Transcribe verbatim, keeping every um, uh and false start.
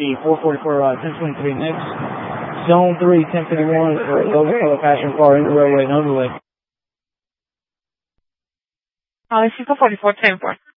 the four forty-four, uh, ten twenty-three next. Zone three, ten fifty-one for local color passenger car in the railway and overway. Uh, six forty-four, ten four.